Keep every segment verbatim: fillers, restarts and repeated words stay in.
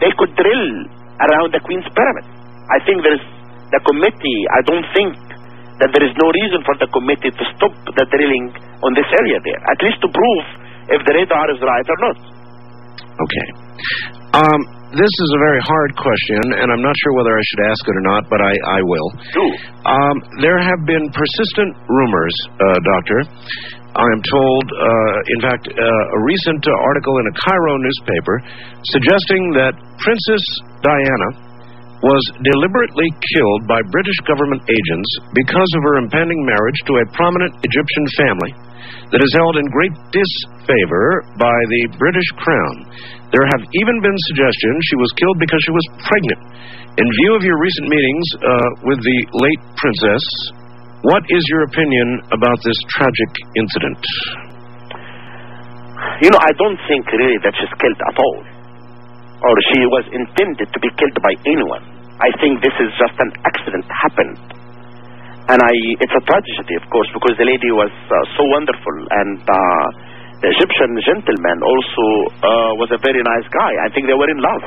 they could drill around the Queen's Pyramid. I think there's the committee, I don't think that there is no reason for the committee to stop the drilling on this area there, at least to prove if the radar is right or not. Okay. Um, this is a very hard question, and I'm not sure whether I should ask it or not, but I, I will. Do. Um, there have been persistent rumors, uh, Doctor. I am told, uh, in fact, uh, a recent uh, article in a Cairo newspaper suggesting that Princess Diana was deliberately killed by British government agents because of her impending marriage to a prominent Egyptian family that is held in great disfavor by the British Crown. There have even been suggestions she was killed because she was pregnant. In view of your recent meetings uh, with the late princess, what is your opinion about this tragic incident? You know, I don't think really that she's killed at all, or she was intended to be killed by anyone. I think this is just an accident happened. And I, it's a tragedy, of course, because the lady was uh, so wonderful, and uh, the Egyptian gentleman also uh, was a very nice guy. I think they were in love.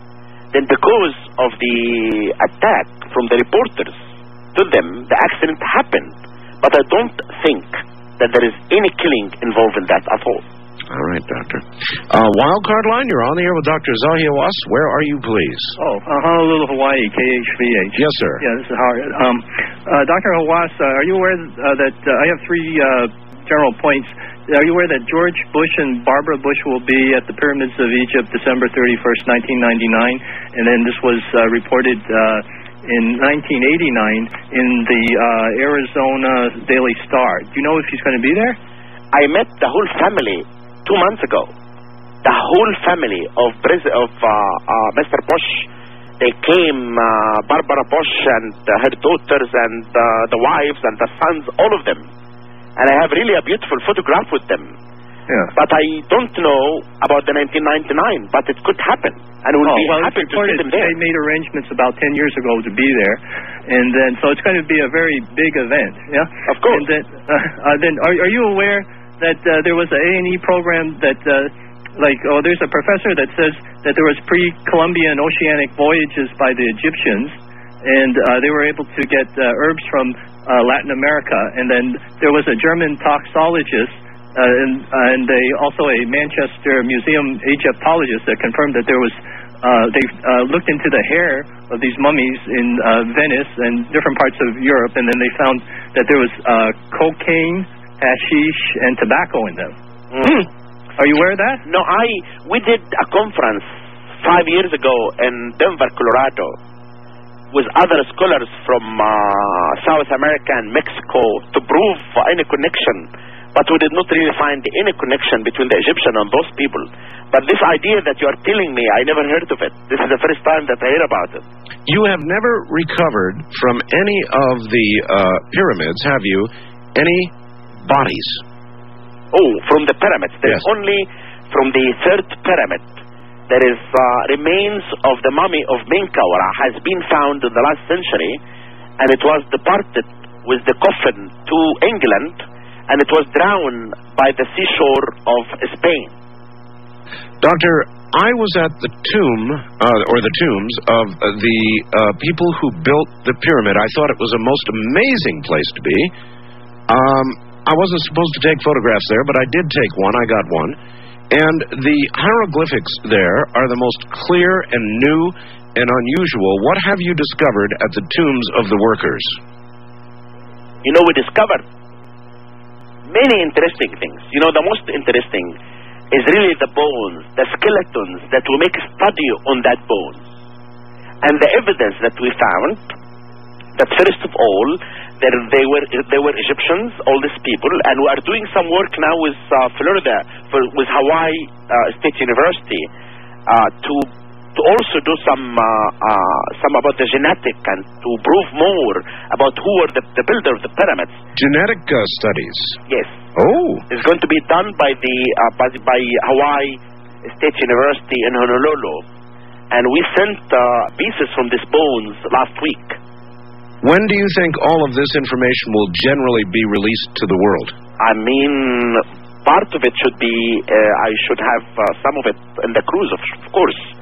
Then because of the attack from the reporters to them, the accident happened. But I don't think that there is any killing involved in that at all. All right, Doctor. Uh, Wildcard Line, you're on the air with Doctor Zahia Hawass. Where are you, please? Oh, uh, Honolulu, Hawaii, K H V H. Yes, sir. Yeah, this is Howard. Um, uh, Doctor Hawass, uh, are you aware uh, that uh, I have three uh, general points. Are you aware that George Bush and Barbara Bush will be at the Pyramids of Egypt December thirty-first, nineteen ninety-nine? And then this was uh, reported uh, in nineteen eighty-nine in the uh, Arizona Daily Star. Do you know if he's going to be there? I met the whole family two months ago. The whole family of Pres- of uh, uh, Mister Bush. They came, uh, Barbara Bush and uh, her daughters and uh, the wives and the sons, all of them. And I have really a beautiful photograph with them. Yeah. But I don't know about the nineteen ninety-nine, but it could happen. And we'll oh, be well, happy to see them there. They made arrangements about ten years ago to be there. And then, so it's going to be a very big event. Yeah? Of course. And then, uh, uh, then are, are you aware that uh, there was an A and E program that, uh, like, oh, there's a professor that says that there was pre-Columbian oceanic voyages by the Egyptians, and uh, they were able to get uh, herbs from uh, Latin America. And then there was a German toxologist, uh, and, uh, and they also a Manchester Museum Egyptologist that confirmed that there was, uh, they uh, looked into the hair of these mummies in uh, Venice and different parts of Europe, and then they found that there was uh, cocaine, hashish, and tobacco in them. Mm. Are you aware of that? No, I we did a conference five years ago in Denver, Colorado, with other scholars from uh, South America and Mexico to prove any connection, but we did not really find any connection between the Egyptian and those people. But this idea that you are telling me, I never heard of it. This is the first time that I hear about it. You have never recovered from any of the uh, pyramids, have you, any bodies? Oh, from the pyramids. There's Yes. only from the third pyramid. There is uh, remains of the mummy of Menkaura has been found in the last century, and it was departed with the coffin to England, and it was drowned by the seashore of Spain. Doctor, I was at the tomb, uh, or the tombs of uh, the uh, people who built the pyramid. I thought it was a most amazing place to be. Um, I wasn't supposed to take photographs there, but I did take one. I got one. And the hieroglyphics there are the most clear and new and unusual. What have you discovered at the tombs of the workers? You know, we discovered many interesting things. You know, the most interesting is really the bones, the skeletons that we make a study on that bones. And the evidence that we found, that first of all, there, they were they were Egyptians, all these people, and we are doing some work now with uh, Florida, for, with Hawaii uh, State University, uh, to to also do some uh, uh, some about the genetic and to prove more about who were the, the builder of the pyramids. Genetic uh, studies. Yes. Oh. It's going to be done by the uh, by, by Hawaii State University in Honolulu, and we sent uh, pieces from these bones last week. When do you think all of this information will generally be released to the world? I mean, part of it should be, uh, I should have uh, some of it in the cruise, of, of course.